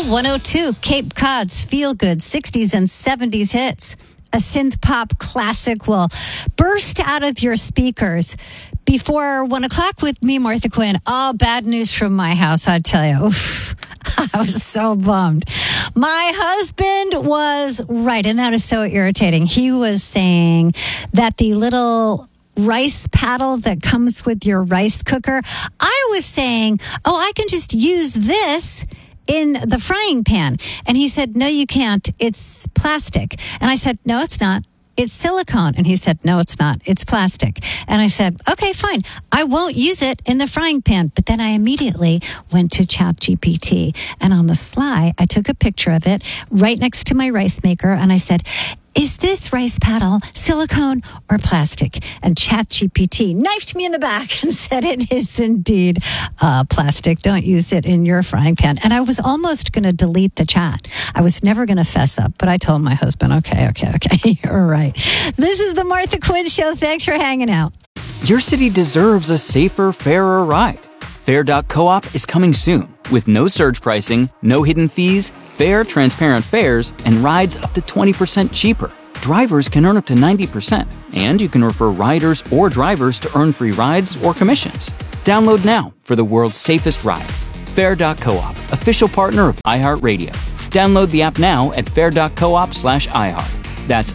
Love 102, Cape Cod's feel-good 60s and 70s hits. A synth pop classic will burst out of your speakers before 1 o'clock with me, Martha Quinn. Oh, bad news from my house, I tell you. Oof, I was so bummed. My husband was right, and that is so irritating. He was saying that the little rice paddle that comes with your rice cooker, I was saying, oh, I can just use this in the frying pan. And he said, no, you can't. It's plastic. And I said, no, it's not. It's silicone. And he said, no, it's not. It's plastic. And I said, okay, fine. I won't use it in the frying pan. But then I immediately went to ChatGPT. And on the sly, I took a picture of it right next to my rice maker. And I said, is this rice paddle silicone or plastic? And ChatGPT knifed me in the back and said it is indeed plastic. Don't use it in your frying pan. And I was almost going to delete the chat. I was never going to fess up, but I told my husband, okay, you're right. This is the Martha Quinn Show. Thanks for hanging out. Your city deserves a safer, fairer ride. Fare.coop is coming soon with no surge pricing, no hidden fees, fair, transparent fares, and rides up to 20% cheaper. Drivers can earn up to 90%, and you can refer riders or drivers to earn free rides or commissions. Download now for the world's safest ride. Fare.coop, official partner of iHeartRadio. Download the app now at fare.coop/iHeart. That's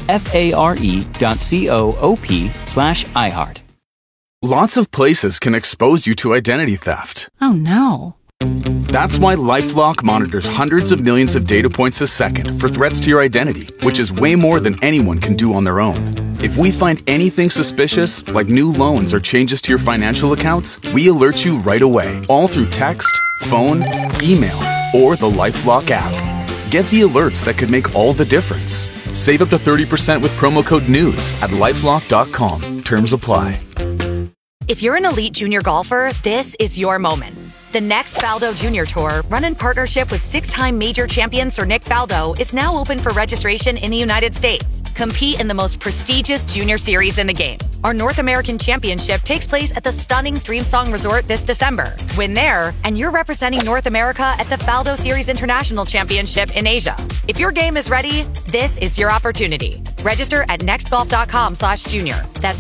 FARE.coop/iHeart. Lots of places can expose you to identity theft. Oh no. That's why LifeLock monitors hundreds of millions of data points a second for threats to your identity, which is way more than anyone can do on their own. If we find anything suspicious, like new loans or changes to your financial accounts, we alert you right away, all through text, phone, email, or the LifeLock app. Get the alerts that could make all the difference. Save up to 30% with promo code NEWS at LifeLock.com. Terms apply. If you're an elite junior golfer, this is your moment. The next Faldo Junior Tour, run in partnership with six-time major champion Sir Nick Faldo, is now open for registration in the United States. Compete in the most prestigious junior series in the game. Our North American Championship takes place at the stunning Streamsong Resort this December. Win there, and you're representing North America at the Faldo Series International Championship in Asia. If your game is ready, this is your opportunity. Register at nextgolf.com/junior. That's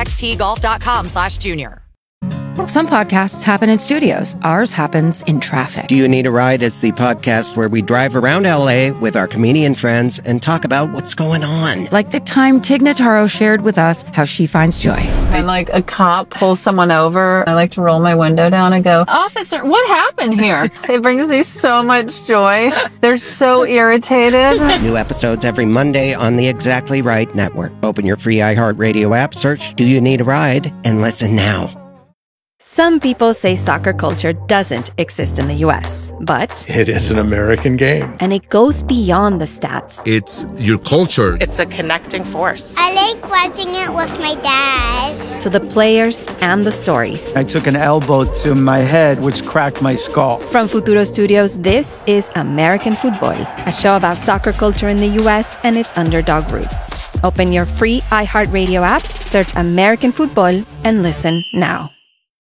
nxxtgolf.com/junior. Some podcasts happen in studios. Ours happens in traffic. Do You Need a Ride is the podcast where we drive around LA with our comedian friends and talk about what's going on. Like the time Tig Notaro shared with us how she finds joy. When like a cop pulls someone over, I like to roll my window down and go, "Officer, what happened here?" It brings me so much joy. They're so irritated. New episodes every Monday on the Exactly Right Network. Open your free iHeartRadio app, search Do You Need a Ride, and listen now. Some people say soccer culture doesn't exist in the U.S., but it is an American game. And it goes beyond the stats. It's your culture. It's a connecting force. I like watching it with my dad. To the players and the stories. I took an elbow to my head, which cracked my skull. From Futuro Studios, this is American Football, a show about soccer culture in the U.S. and its underdog roots. Open your free iHeartRadio app, search American Football, and listen now.